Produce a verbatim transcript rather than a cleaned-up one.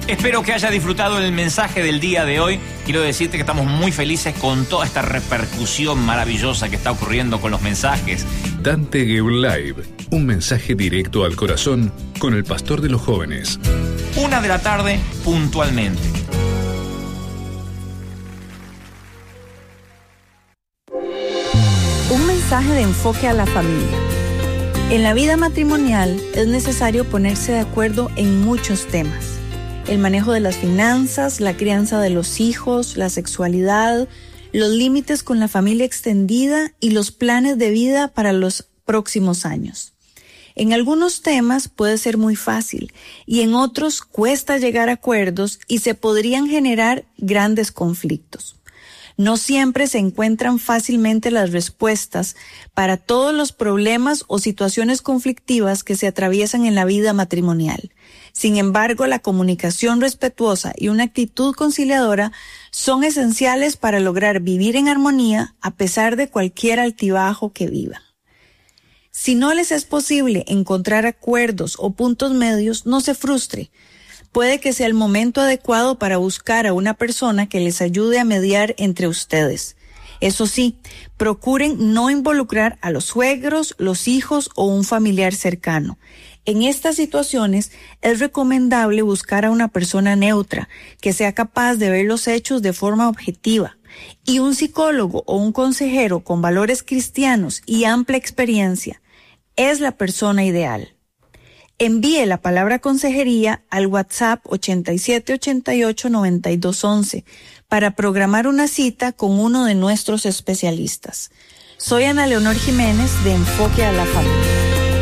Espero que haya disfrutado el mensaje del día de hoy. Quiero decirte que estamos muy felices con toda esta repercusión maravillosa que está ocurriendo con los mensajes. Dante Gebel Live, un mensaje directo al corazón con el pastor de los jóvenes. Una de la tarde, puntualmente. Un mensaje de enfoque a la familia. En la vida matrimonial es necesario ponerse de acuerdo en muchos temas. El manejo de las finanzas, la crianza de los hijos, la sexualidad, los límites con la familia extendida y los planes de vida para los próximos años. En algunos temas puede ser muy fácil y en otros cuesta llegar a acuerdos y se podrían generar grandes conflictos. No siempre se encuentran fácilmente las respuestas para todos los problemas o situaciones conflictivas que se atraviesan en la vida matrimonial. Sin embargo, la comunicación respetuosa y una actitud conciliadora son esenciales para lograr vivir en armonía a pesar de cualquier altibajo que vivan. Si no les es posible encontrar acuerdos o puntos medios, no se frustre. Puede que sea el momento adecuado para buscar a una persona que les ayude a mediar entre ustedes. Eso sí, procuren no involucrar a los suegros, los hijos o un familiar cercano. En estas situaciones es recomendable buscar a una persona neutra que sea capaz de ver los hechos de forma objetiva. Y un psicólogo o un consejero con valores cristianos y amplia experiencia es la persona ideal. Envíe la palabra consejería al WhatsApp ochenta y siete ochenta y ocho noventa y dos once para programar una cita con uno de nuestros especialistas. Soy Ana Leonor Jiménez de Enfoque a la Familia.